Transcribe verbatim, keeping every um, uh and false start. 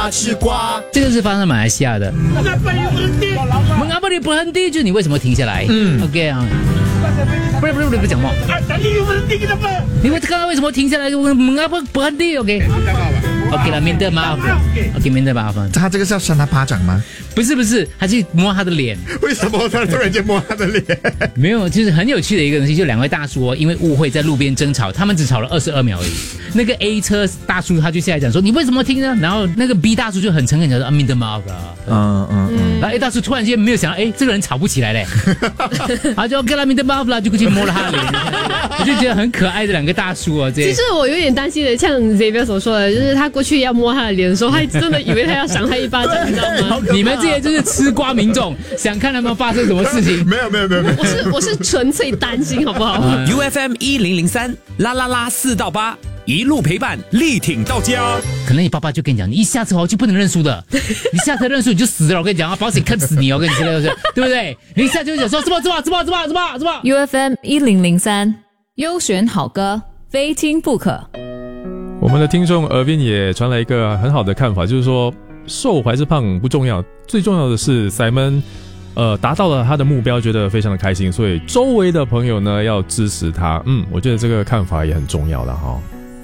吃瓜， 这个是发生在马来西亚的。Mengapa dia berhenti？就是你为什么停下来？嗯 ，OK 啊。不是不是不是不讲话。你们刚刚为什么停下来？Mengapa berhenti？OK。OK 了，免得麻烦。OK， 免得麻烦。 他这个是要扇他巴掌吗？ 不是不是，他去摸他的脸。 为什么他突然间摸他的脸？ 没有，就是很有趣的一个东西，就两位大叔哦，因为误会在路边争吵，他们只吵了二十二秒而已。那个 A 车大叔他就下来讲说：“你为什么停呢？”然后那个 B 大叔就很诚恳讲说：“啊，免得麻烦。” 嗯嗯嗯。 然后 A 大叔突然间没有想到，哎，这个人吵不起来嘞，他就 OK 了，免得麻烦，就过去摸了他的脸。我就觉得很可爱的两个大叔哦。 其实我有点担心的，像 Xavier 所说的，就是他过去要摸他的脸的时候，他真的以为他要赏他一巴掌，你知道吗？ 你们这些就是吃瓜民众，想看他们发生什么事情？ 没有没有没有没有， 我是我是纯粹担心，好不好 ？U F M 一零零三啦啦啦四到八，一路陪伴，力挺到家。 可能你爸爸就跟你讲，你一下车哦就不能认输的，你下车认输你就死了。我跟你讲啊，保险坑死你哦，我跟你说，对不对？你一下就讲说什么什么什么什么什么什么 ？U F M 一零零三优选好歌，非听不可。 我们的听众耳边也传来一个很好的看法，就是说瘦还是胖不重要，最重要的是 Simon 呃达到了他的目标，觉得非常的开心，所以周围的朋友呢要支持他。嗯，我觉得这个看法也很重要了哈。